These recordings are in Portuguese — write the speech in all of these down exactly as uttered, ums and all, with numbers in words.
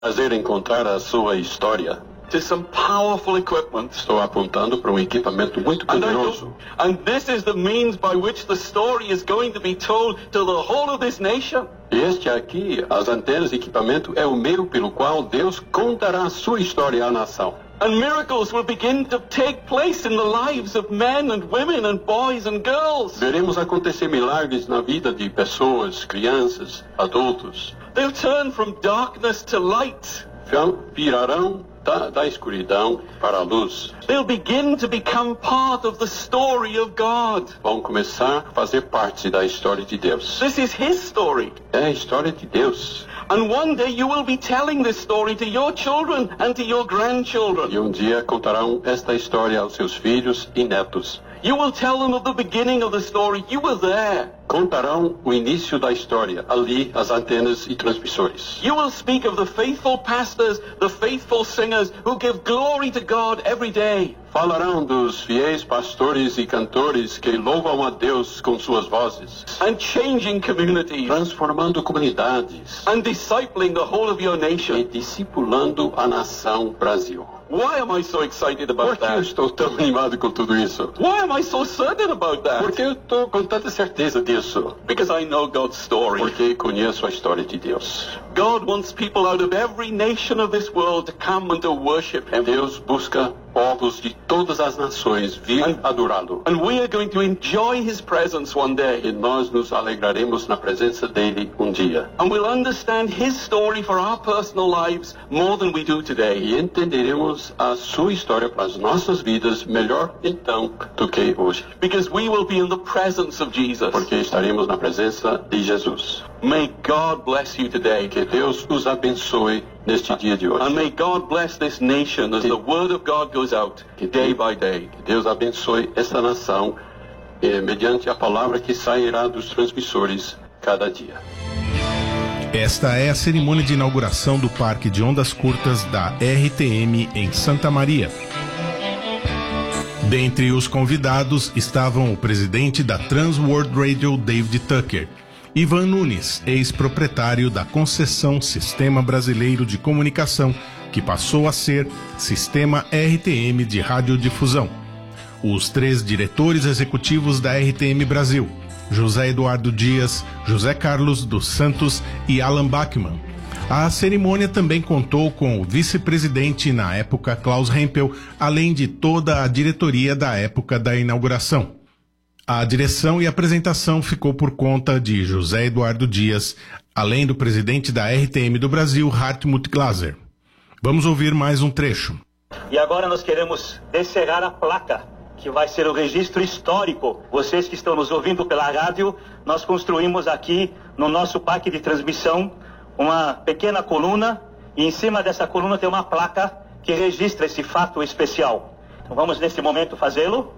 Prazer em contar a sua história. To some powerful equipment. Estou apontando para um equipamento muito poderoso. And, and this is the means by which the story is going to be told to the whole of this nation. E este aqui, as antenas e equipamento, é o meio pelo qual Deus contará a sua história à nação. And miracles will begin to take place in the lives of men and women and boys and girls. Veremos acontecer milagres na vida de pessoas, crianças, adultos. They'll turn from darkness to light. Virarão da, da escuridão para a luz. They'll begin to become part of the story of God. Vão começar a fazer parte da história de Deus. This is His story. É a história de Deus. And one day you will be telling this story to your children and to your grandchildren. E um dia contarão esta história aos seus filhos e netos. You will tell them of the beginning of the story. You were there. Contarão o início da história, ali as antenas e transmissores. You will speak of the faithful pastors, the faithful singers who give glory to God every day. Falarão dos fiéis pastores e cantores que louvam a Deus com suas vozes. And changing communities. Transformando comunidades. And discipling the whole of your nation. E discipulando a nação Brasil. Why am I so excited about that? Por que that? eu estou tão animado com tudo isso? Why am I so certain about that? Porque eu estou com tanta certeza disso. Because I know God's story. Porque conheço a história de Deus. God wants people out of every nation of this world to come and to worship Him. Deus busca povos de todas as nações vir adorá-lo. And we are going to enjoy His presence one day. E nós nos alegraremos na presença dele um dia. And we'll understand His story for our personal lives more than we do today. E entenderemos a sua história para as nossas vidas melhor então do que hoje. Because we will be in the presence of Jesus. Porque estaremos na presença de Jesus. May God bless you today. Que Deus os abençoe neste dia de hoje. And may God bless this nation as que, the word of God goes out que day by day. Que Deus abençoe esta nação eh, mediante a palavra que sairá dos transmissores cada dia. Esta é a cerimônia de inauguração do Parque de Ondas Curtas da R T M em Santa Maria. Dentre os convidados estavam o presidente da Trans World Radio, David Tucker, Ivan Nunes, ex-proprietário da concessão Sistema Brasileiro de Comunicação, que passou a ser Sistema R T M de Radiodifusão. Os três diretores executivos da R T M Brasil, José Eduardo Dias, José Carlos dos Santos e Alan Bachmann. A cerimônia também contou com o vice-presidente na época, Klaus Hempel, além de toda a diretoria da época da inauguração. A direção e apresentação ficou por conta de José Eduardo Dias, além do presidente da R T M do Brasil, Hartmut Glaser. Vamos ouvir mais um trecho. E agora nós queremos descerrar a placa, que vai ser o registro histórico. Vocês que estão nos ouvindo pela rádio, nós construímos aqui no nosso parque de transmissão uma pequena coluna, e em cima dessa coluna tem uma placa que registra esse fato especial. Então vamos nesse momento fazê-lo.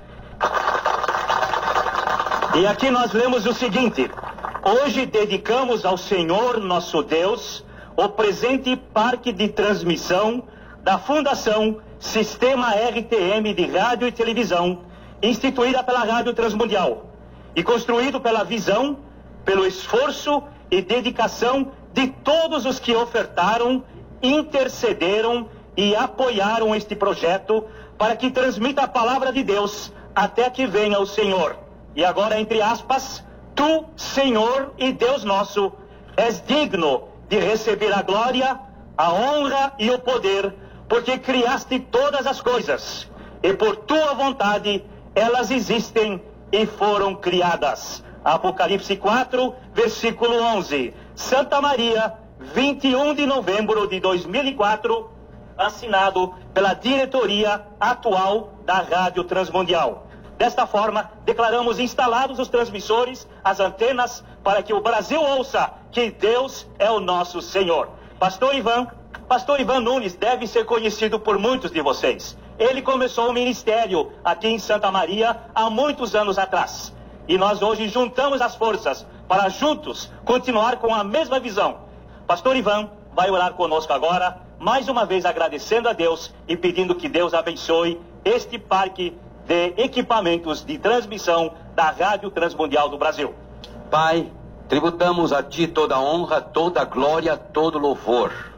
E aqui nós lemos o seguinte: hoje dedicamos ao Senhor nosso Deus o presente parque de transmissão da Fundação Sistema R T M de Rádio e Televisão, instituída pela Rádio Transmundial e construído pela visão, pelo esforço e dedicação de todos os que ofertaram, intercederam e apoiaram este projeto para que transmita a palavra de Deus até que venha o Senhor. E agora, entre aspas, tu, Senhor e Deus nosso, és digno de receber a glória, a honra e o poder, porque criaste todas as coisas, e por tua vontade elas existem e foram criadas. Apocalipse quatro, versículo onze. Santa Maria, vinte e um de novembro de dois mil e quatro, assinado pela diretoria atual da Rádio Transmundial. Desta forma, declaramos instalados os transmissores, as antenas, para que o Brasil ouça que Deus é o nosso Senhor. Pastor Ivan, Pastor Ivan Nunes deve ser conhecido por muitos de vocês. Ele começou o ministério aqui em Santa Maria há muitos anos atrás. E nós hoje juntamos as forças para juntos continuar com a mesma visão. Pastor Ivan vai orar conosco agora, mais uma vez agradecendo a Deus e pedindo que Deus abençoe este parque de equipamentos de transmissão da Rádio Transmundial do Brasil. Pai, tributamos a Ti toda a honra, toda a glória, todo o louvor.